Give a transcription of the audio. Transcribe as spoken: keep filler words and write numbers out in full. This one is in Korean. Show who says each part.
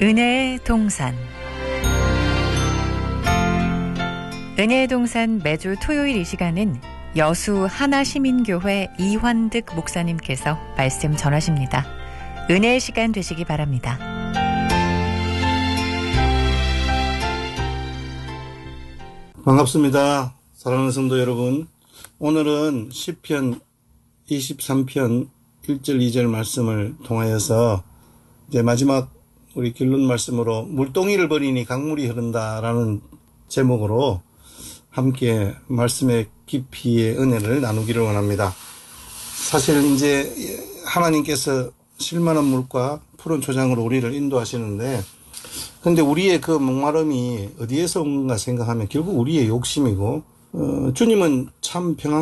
Speaker 1: 은혜의 동산. 은혜의 동산 매주 토요일 이 시간은 여수 하나시민교회 이환득 목사님께서 말씀 전하십니다. 은혜의 시간 되시기 바랍니다.
Speaker 2: 반갑습니다. 사랑하는 성도 여러분, 오늘은 시편 이십삼 편 일 절 이 절 말씀을 통하여서 이제 마지막 우리 결론 말씀으로 물동이를 버리니 강물이 흐른다라는 제목으로 함께 말씀의 깊이의 은혜를 나누기를 원합니다. 사실은 이제 하나님께서 실만한 물과 푸른 초장으로 우리를 인도하시는데, 근데 우리의 그 목마름이 어디에서 온가 생각하면 결국 우리의 욕심이고, 어, 주님은 참 평안